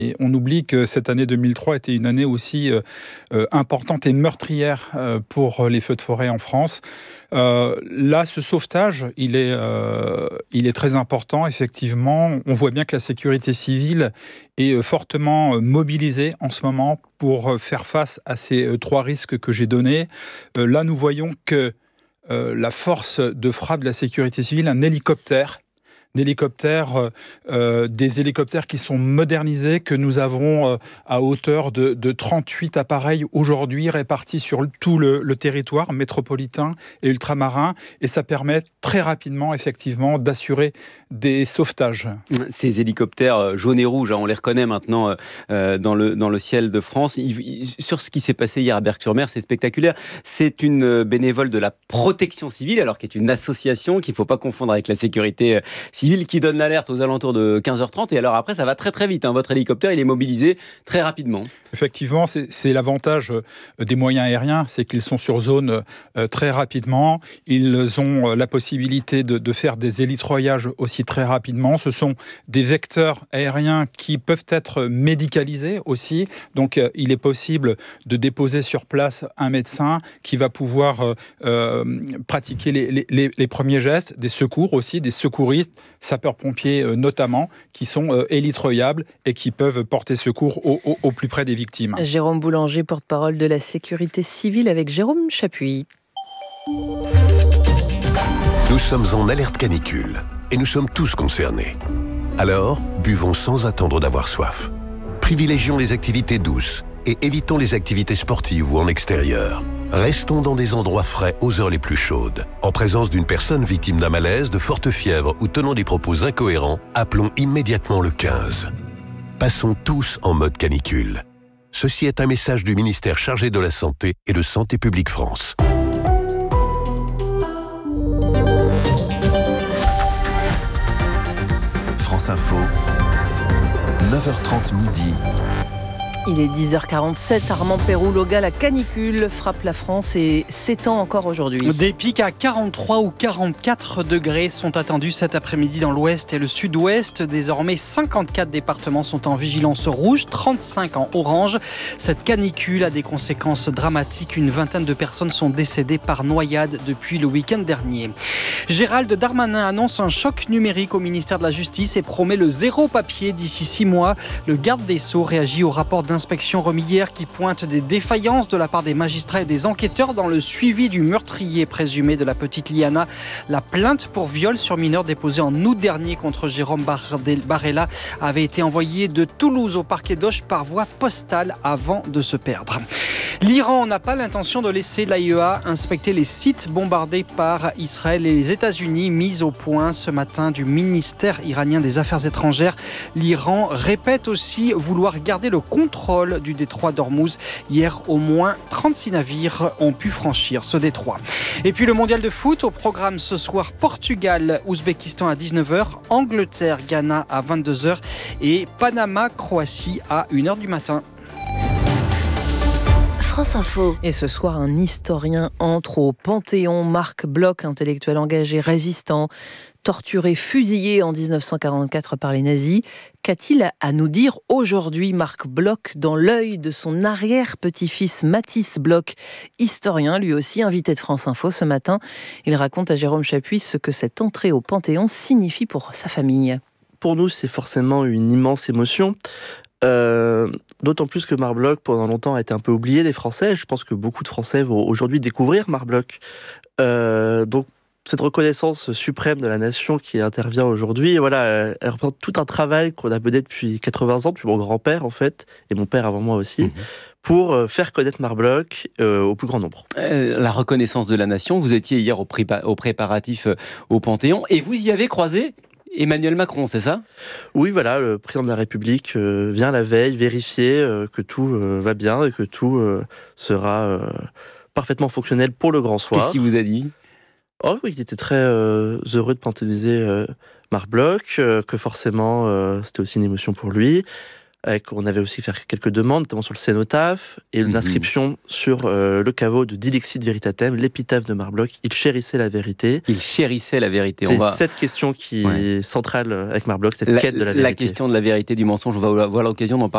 Et on oublie que cette année 2003 était une année aussi importante et meurtrière pour les feux de forêt en France. Là, ce sauvetage, il est très important, effectivement. On voit bien que la sécurité civile est fortement mobilisée en ce moment pour faire face à ces trois risques que j'ai donnés. Là, nous voyons que la force de frappe de la sécurité civile, des hélicoptères qui sont modernisés, que nous avons à hauteur de 38 appareils aujourd'hui répartis sur tout le territoire métropolitain et ultramarin, et ça permet très rapidement, effectivement, d'assurer des sauvetages. Ces hélicoptères jaunes et rouges, on les reconnaît maintenant dans le ciel de France. Sur ce qui s'est passé hier à Berck-sur-Mer, c'est spectaculaire. C'est une bénévole de la protection civile, alors qui est une association qu'il ne faut pas confondre avec la sécurité civile, qui donne l'alerte aux alentours de 15h30, et alors après ça va très très vite. Votre hélicoptère, il est mobilisé très rapidement. Effectivement, c'est l'avantage des moyens aériens, c'est qu'ils sont sur zone très rapidement. Ils ont la possibilité de faire des hélitreuillages aussi très rapidement. Ce sont des vecteurs aériens qui peuvent être médicalisés aussi. Donc il est possible de déposer sur place un médecin qui va pouvoir pratiquer les premiers gestes, des secours aussi, des secouristes, sapeurs-pompiers notamment, qui sont hélitreuillables et qui peuvent porter secours au plus près des victimes. Jérôme Boulanger, porte-parole de la sécurité civile, avec Jérôme Chapuis. Nous sommes en alerte canicule et nous sommes tous concernés. Alors, buvons sans attendre d'avoir soif. Privilégions les activités douces et évitons les activités sportives ou en extérieur. Restons dans des endroits frais aux heures les plus chaudes. En présence d'une personne victime d'un malaise, de forte fièvre ou tenant des propos incohérents, appelons immédiatement le 15. Passons tous en mode canicule. Ceci est un message du ministère chargé de la Santé et de Santé publique France. France Info, 9h30 midi. Il est 10h47, Armand Péroux-Loga, la canicule frappe la France et s'étend encore aujourd'hui. Des pics à 43 ou 44 degrés sont attendus cet après-midi dans l'ouest et le sud-ouest. Désormais, 54 départements sont en vigilance rouge, 35 en orange. Cette canicule a des conséquences dramatiques. Une vingtaine de personnes sont décédées par noyade depuis le week-end dernier. Gérald Darmanin annonce un choc numérique au ministère de la Justice et promet le zéro papier d'ici 6 mois. Le garde des Sceaux réagit au rapport d'inspection remis hier qui pointe des défaillances de la part des magistrats et des enquêteurs dans le suivi du meurtrier présumé de la petite Liana. La plainte pour viol sur mineur déposée en août dernier contre Jérôme Barella avait été envoyée de Toulouse au parquet d'Auch par voie postale avant de se perdre. L'Iran n'a pas l'intention de laisser l'AIEA inspecter les sites bombardés par Israël et les États-Unis, mis au point ce matin du ministère iranien des Affaires étrangères. L'Iran répète aussi vouloir garder le contrôle du détroit d'Ormuz. Hier, au moins 36 navires ont pu franchir ce détroit. Et puis le mondial de foot, au programme ce soir, Portugal, Ouzbékistan à 19h, Angleterre, Ghana à 22h et Panama, Croatie à 1h du matin. France Info. Et ce soir, un historien entre au Panthéon. Marc Bloch, intellectuel engagé, résistant, torturé, fusillé en 1944 par les nazis. Qu'a-t-il à nous dire aujourd'hui, Marc Bloch, dans l'œil de son arrière-petit-fils Mathis Bloch, historien, lui aussi invité de France Info ce matin. Il raconte à Jérôme Chapuis ce que cette entrée au Panthéon signifie pour sa famille. Pour nous, c'est forcément une immense émotion. D'autant plus que Marc Bloch, pendant longtemps, a été un peu oublié des Français. Je pense que beaucoup de Français vont aujourd'hui découvrir Marc Bloch. Donc, cette reconnaissance suprême de la nation qui intervient aujourd'hui, voilà, elle représente tout un travail qu'on a mené depuis 80 ans, depuis mon grand-père, en fait, et mon père avant moi aussi, pour faire connaître Marc Bloch au plus grand nombre. La reconnaissance de la nation, vous étiez hier au préparatif au Panthéon, et vous y avez croisé Emmanuel Macron, c'est ça ? Oui, voilà, le président de la République vient la veille vérifier que tout va bien et que tout sera parfaitement fonctionnel pour le grand soir. Qu'est-ce qu'il vous a dit ? Oh oui, il était très heureux de panthéoniser Marc Bloch, que forcément c'était aussi une émotion pour lui. On avait aussi fait quelques demandes, notamment sur le cénotaphe, et l'inscription sur le caveau de Dilexit Veritatem, l'épitaphe de Marc Bloch. Il chérissait la vérité. Il chérissait la vérité. C'est cette question qui est centrale avec Marc Bloch, cette quête de la vérité. La question de la vérité, du mensonge, on va avoir l'occasion d'en parler.